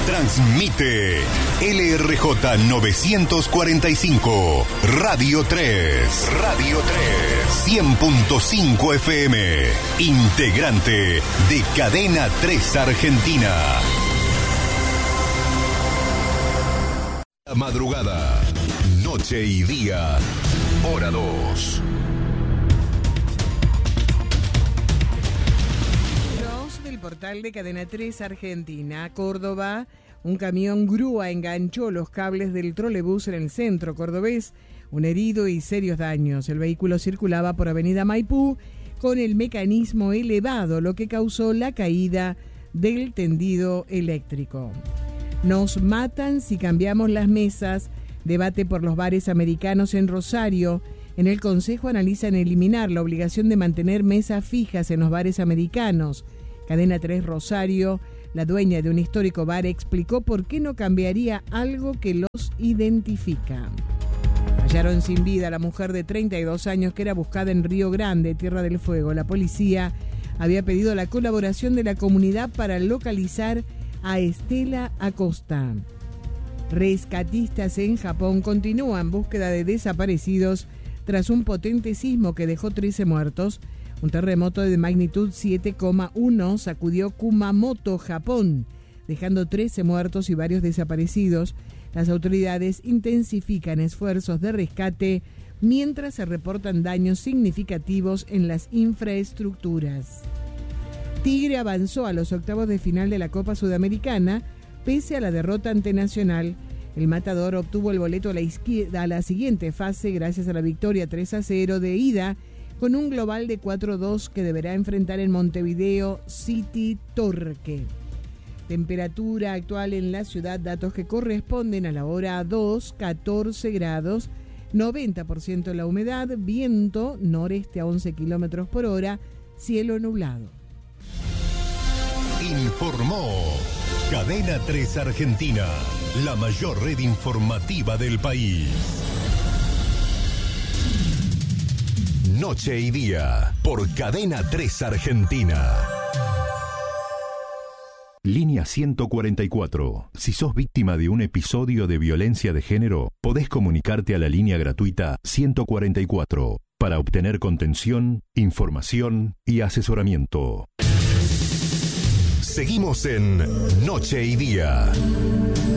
Transmite LRJ 945, Radio 3. Radio 3. 100.5 FM. Integrante de Cadena 3 Argentina. La madrugada, noche y día, hora 2. Portal de Cadena 3 Argentina, Córdoba, un camión grúa enganchó los cables del trolebús en el centro cordobés, un herido y serios daños. El vehículo circulaba por Avenida Maipú con el mecanismo elevado, lo que causó la caída del tendido eléctrico. Nos matan si cambiamos las mesas. Debate por los bares americanos en Rosario. En el Consejo analizan eliminar la obligación de mantener mesas fijas en los bares americanos. Cadena 3 Rosario, la dueña de un histórico bar, explicó por qué no cambiaría algo que los identifica. Hallaron sin vida a la mujer de 32 años que era buscada en Río Grande, Tierra del Fuego. La policía había pedido la colaboración de la comunidad para localizar a Estela Acosta. Rescatistas en Japón continúan búsqueda de desaparecidos tras un potente sismo que dejó 13 muertos. Un terremoto de magnitud 7,1 sacudió Kumamoto, Japón, dejando 13 muertos y varios desaparecidos. Las autoridades intensifican esfuerzos de rescate mientras se reportan daños significativos en las infraestructuras. Tigre avanzó a los octavos de final de la Copa Sudamericana pese a la derrota ante Nacional. El Matador obtuvo el boleto a la siguiente fase gracias a la victoria 3-0 de ida, con un global de 4-2 que deberá enfrentar en Montevideo City Torque. Temperatura actual en la ciudad, datos que corresponden a la hora 2, 14 grados, 90% la humedad, viento noreste a 11 kilómetros por hora, cielo nublado. Informó Cadena 3 Argentina, la mayor red informativa del país. Noche y día, por Cadena 3 Argentina. Línea 144. Si sos víctima de un episodio de violencia de género, podés comunicarte a la línea gratuita 144 para obtener contención, información y asesoramiento. Seguimos en Noche y Día.